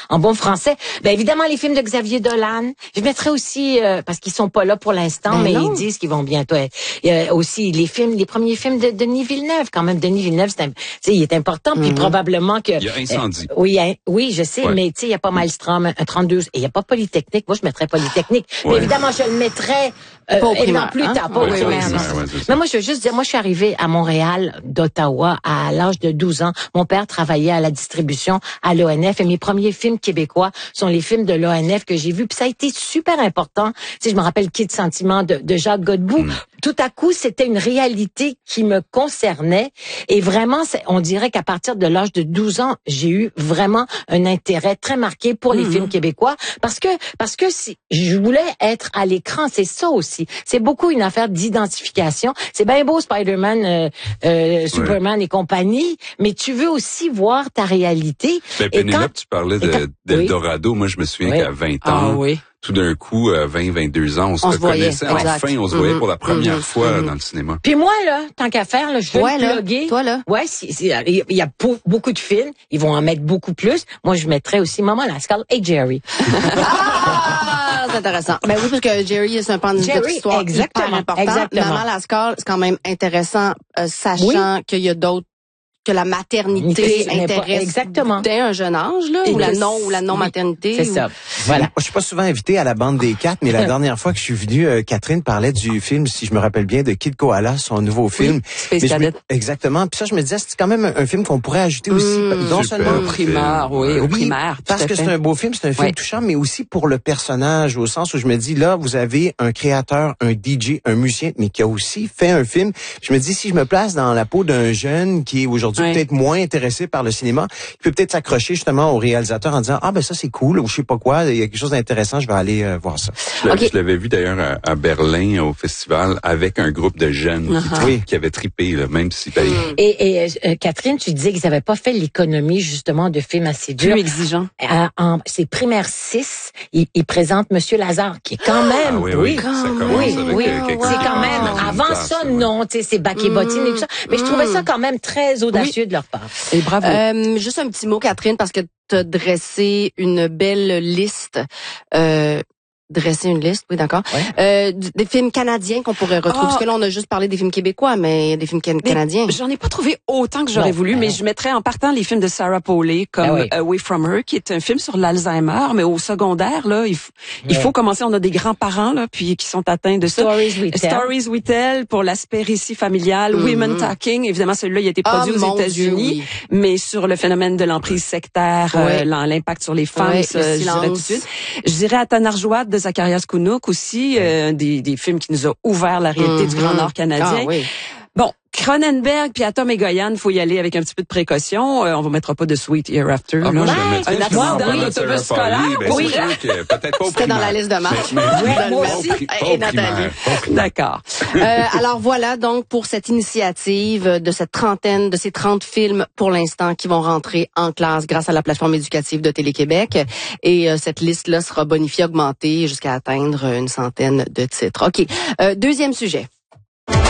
en bon français. Ben évidemment les films de Xavier Dolan. Je mettrais aussi parce qu'ils sont pas là pour l'instant, mais ils disent qu'ils vont bientôt être. Aussi les premiers films de Denis Villeneuve. Quand même, Denis Villeneuve, il est important. Puis probablement que il y a Incendie. Oui, je sais, mais tu sais, il y a pas Maelstrom, un 32, et il y a pas Polytechnique. Moi, je mettrais Polytechnique. Mais évidemment, je le mettrais plus tard. Pas au primaire. Mais moi, je veux juste dire, moi, je suis arrivée à Montréal, d'Ottawa, à l'âge de 12 ans. Mon père travaillait à la distribution à l'ONF et mes premiers films québécois sont les films de l'ONF que j'ai vus. Puis ça a été super important. Tu sais, je me rappelle Kid Sentiment de Jacques Godbout. Tout à coup, c'était une réalité qui me concernait. Et vraiment, on dirait qu'à partir de l'âge de 12 ans, j'ai eu vraiment un intérêt très marqué pour les films québécois. Parce que si je voulais être à l'écran, c'est ça aussi. C'est beaucoup une affaire d'identification. C'est bien beau Spider-Man, Superman et compagnie, mais tu veux aussi voir ta réalité. Ben, Pénélope, tu parlais d'Eldorado. Moi, je me souviens qu'à 20 ans, tout d'un coup, à 20, 22 ans, on se reconnaissait. Enfin, on se voyait pour la première fois dans le cinéma. Puis moi, là, tant qu'à faire, là, je veux le plugger. Toi, là. Ouais, il y a beaucoup de films. Ils vont en mettre beaucoup plus. Moi, je mettrais aussi Maman Lascaux et Jerry. C'est intéressant. Ben oui, parce que Jerry, c'est un pan de l'histoire hyper important. Maman Lascaux, c'est quand même intéressant, sachant qu'il y a d'autres que la maternité intéresse dès un jeune âge, là, ou la non-maternité. C'est ça. Voilà. Moi, je suis pas souvent invité à la bande des 4, mais la dernière fois que je suis venu, Catherine parlait du film, si je me rappelle bien, de Kid Koala, son nouveau film. Space Cadet. Exactement. Puis ça, je me disais, c'est quand même un film qu'on pourrait ajouter aussi, non seulement au primaire, au primaire. Parce que c'est un beau film, c'est un film touchant, mais aussi pour le personnage, au sens où je me dis, là, vous avez un créateur, un DJ, un musicien, mais qui a aussi fait un film. Je me dis, si je me place dans la peau d'un jeune qui est aujourd'hui peut-être moins intéressé par le cinéma, il peut peut-être s'accrocher justement au réalisateur en disant ben ça c'est cool ou je sais pas quoi, il y a quelque chose d'intéressant, je vais aller voir ça. Je l'avais vu d'ailleurs à Berlin au festival avec un groupe de jeunes qui avaient trippé là, même si Et Catherine, tu disais qu'ils n'avaient pas fait l'économie justement de films assez durs. Plus exigeants. C'est Primaire 6, ils présentent Monsieur Lazare qui est quand même ça commence avec c'est quand même avant ça non, tu sais c'est Bac et Bottine et tout ça, mais je trouvais ça quand même très audacieux de leur part. Et bravo. Juste un petit mot, Catherine, parce que tu as dressé une belle liste. Dresser une liste, oui, d'accord. Des films canadiens qu'on pourrait retrouver. Parce que là, on a juste parlé des films québécois, mais des films canadiens. J'en ai pas trouvé autant que j'aurais voulu, mais je mettrais en partant les films de Sarah Polley, comme Away From Her, qui est un film sur l'Alzheimer, mais au secondaire, là, il faut commencer. On a des grands-parents, là, puis qui sont atteints de ça. Stories We Tell pour l'aspect récit familial. Women Talking, évidemment, celui-là, il a été produit aux États-Unis, mais sur le phénomène de l'emprise sectaire, l'impact sur les femmes, ça, je dirais tout de suite. Je dirais à Tanarjoat de Zacharias Kunuk aussi, des films qui nous a ouvert la réalité du Grand Nord canadien. Bon, Cronenberg puis Atom et Goyan, faut y aller avec un petit peu de précaution. On vous mettra pas de Sweet Hereafter. Moi, je le mettrais un accident d'autobus scolaire. Peut-être pas au C'était dans la liste de marche. Moi aussi. Et Nathalie. D'accord. Alors voilà donc pour cette initiative de cette trentaine, de ces 30 films pour l'instant qui vont rentrer en classe grâce à la plateforme éducative de Télé-Québec. Et cette liste-là sera bonifiée, augmentée jusqu'à atteindre une centaine de titres. OK. Deuxième sujet.